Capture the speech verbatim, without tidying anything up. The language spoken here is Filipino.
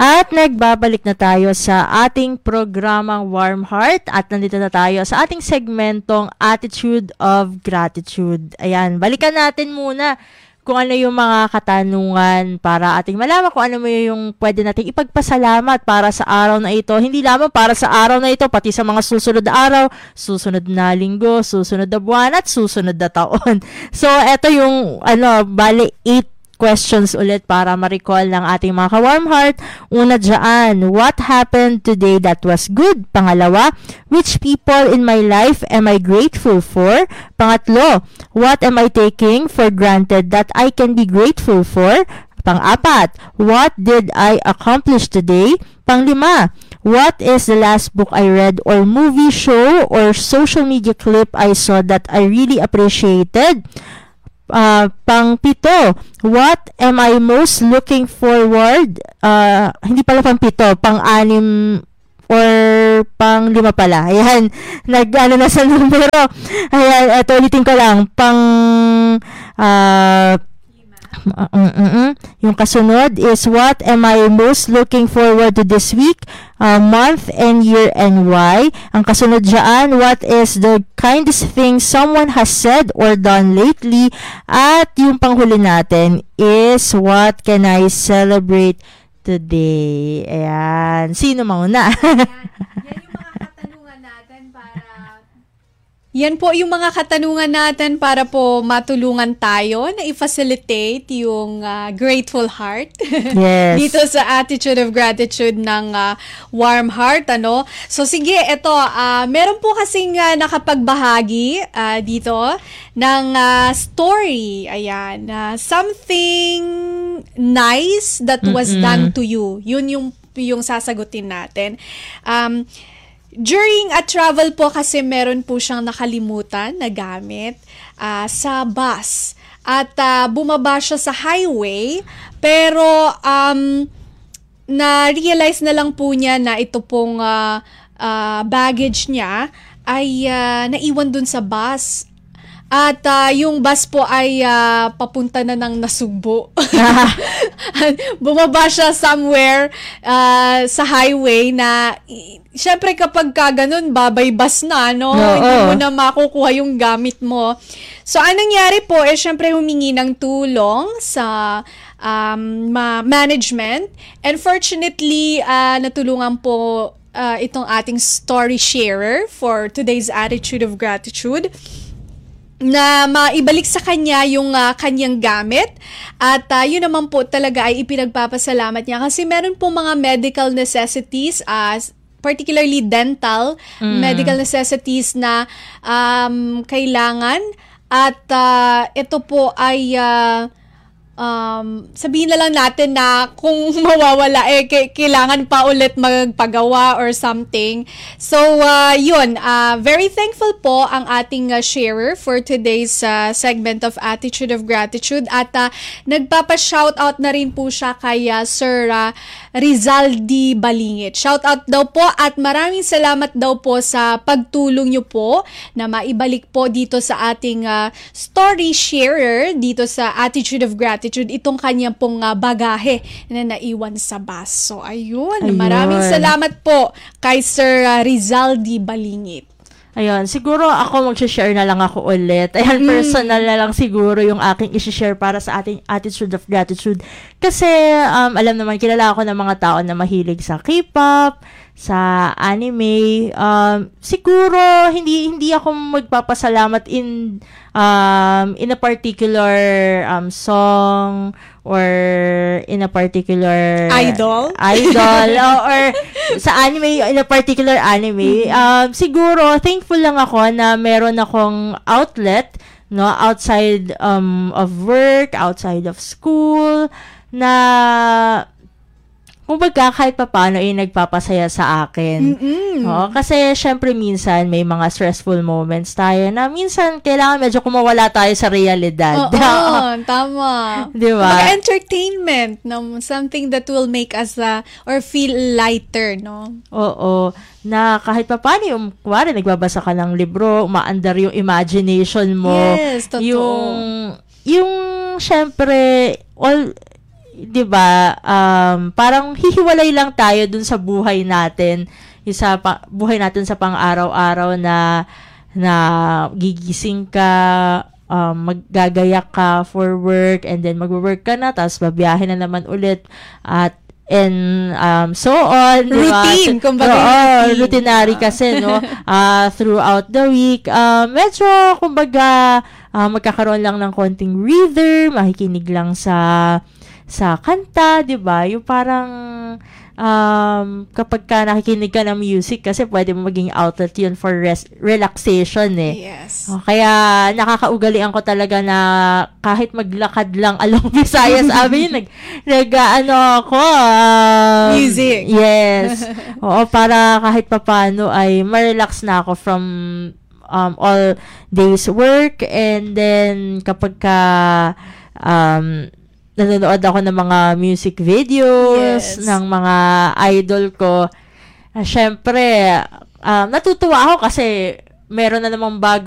At nagbabalik na tayo sa ating programang Warm Heart at nandito na tayo sa ating segmentong Attitude of Gratitude. Ayan, balikan natin muna kung ano yung mga katanungan para ating malaman kung ano mo yung pwede nating ipagpasalamat para sa araw na ito. Hindi lamang para sa araw na ito, pati sa mga susunod na araw, susunod na linggo, susunod na buwan, at susunod na taon. So, eto yung, ano, bali, eight questions ulit para ma-recall ng ating mga ka-warm heart. Una dyan, what happened today that was good? Pangalawa, which people in my life am I grateful for? Pangatlo, what am I taking for granted that I can be grateful for? Pang-apat, what did I accomplish today? Panglima, what is the last book I read or movie, show, or social media clip I saw that I really appreciated? Uh, pang-pito, what am I most looking forward? Uh, hindi pala pang-pito, pang-anim or pang-lima pala. Ayan, nag-ano na sa numero. Ayan, ito ulitin ko lang. Pang, uh, uh, uh, uh, uh, yung kasunod is what am I most looking forward to this week, uh, month, and year, and why. Ang kasunod dyan, what is the kindest thing someone has said or done lately. At yung panghuli natin is what can I celebrate today. Ayan, sino mauna? Yan, yan po yung mga katanungan natin para po matulungan tayo na i-facilitate yung uh, grateful heart. Yes. Dito sa Attitude of Gratitude ng uh, Warm Heart, ano? So sige, ito, uh, meron po kasing uh, nakapagbahagi uh, dito ng uh, story. Ayan, uh, something nice that was Mm-mm. done to you. Yun yung yung sasagutin natin. Um During a travel po kasi meron po siyang nakalimutan na gamit uh, sa bus. At uh, bumaba siya sa highway, pero um, na-realize na lang po niya na ito pong uh, uh, baggage niya ay uh, naiwan dun sa bus. At uh, yung bus po ay uh, papunta na ng Nasugbo. Bumaba siya somewhere uh, sa highway na, syempre kapag ka ganun, babay bus na, no? No, Hindi oh. mo na makukuha yung gamit mo. So, anong nangyari po, eh, syempre humingi ng tulong sa um, ma- management. And fortunately, uh, natulungan po uh, itong ating story sharer for today's Attitude of Gratitude, na maibalik sa kanya yung uh, kanyang gamit. At uh, yun naman po talaga ay ipinagpapasalamat niya kasi meron po mga medical necessities, as uh, particularly dental mm. medical necessities na um, kailangan. At uh, ito po ay uh, um, sabihin na lang natin na kung mawawala, eh, k- kailangan pa ulit magpagawa or something. So, uh, yun, uh, very thankful po ang ating uh, sharer for today's uh, segment of Attitude of Gratitude. At uh, nagpapa-shoutout na rin po siya kay uh, Sir uh, Rizaldi Balingit. Shoutout daw po at maraming salamat daw po sa pagtulong nyo po na maibalik po dito sa ating uh, story sharer dito sa Attitude of Gratitude itong kanyang pong uh, bagahe na naiwan sa bus. So, ayun. ayun. Maraming salamat po kay Sir uh, Rizaldi Balingit. Ayun, siguro ako mag-share na lang ako ulit. Ayan, mm. personal na lang siguro yung aking i-share para sa ating Attitude of Gratitude. Kasi, um, alam naman, kilala ako ng mga tao na mahilig sa K-pop, sa anime. Um, siguro, hindi hindi ako magpapasalamat in um, in a particular um, song or in a particular idol idol or, or sa anime, in a particular anime. Um, siguro, thankful lang ako na meron akong outlet, no, outside um, of work, outside of school, na kumbaga kahit papaano ay nagpapasaya sa akin. Oo, kasi syempre minsan may mga stressful moments tayo na minsan kailangan medyo kumawala tayo sa realidad. Oo, tama. Di ba? Mga entertainment, no? Something that will make us uh, or feel lighter, no? Oo. Na kahit papaano yung, kuwari, nagbabasa ka ng libro, umaandar yung imagination mo. Yes, totoo. Yung, yung syempre, all, 'di ba, um, parang hihiwalay lang tayo dun sa buhay natin, yung sa pa- buhay natin sa pang-araw-araw na na gigising ka, um, maggagayak ka for work, and then magwo-work ka na, tapos babiyahe na naman ulit, at and um, so on. Routine, diba? kumbaga Oo, routine. routinary kasi, no? Uh, throughout the week, uh, medyo, kumbaga, uh, magkakaroon lang ng konting breather, makikinig lang sa sa kanta, 'di ba? Yung parang um, kapag ka nakikinig ka ng music, kasi pwede mo maging outlet yun for res- relaxation eh. Yes. Oh, kaya nakakaugalian ko talaga na kahit maglakad lang along Visayas Avenue, nag, nag ano ako. Um, Music. Yes. Oo, para kahit papano ay ma-relax na ako from um, all day's work, and then kapag ka um, nanonood ako ng mga music videos Yes. ng mga idol ko. Uh, syempre, um, natutuwa ako kasi meron na namang bago